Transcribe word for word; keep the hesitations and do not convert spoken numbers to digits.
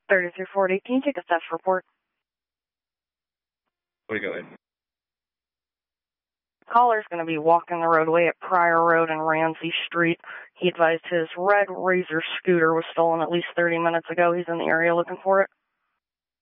thirty-three forty, can you take a theft report? What do you got, man? Caller's going to be walking the roadway at Pryor Road and Ramsey Street. He advised his red Razor scooter was stolen at least thirty minutes ago. He's in the area looking for it.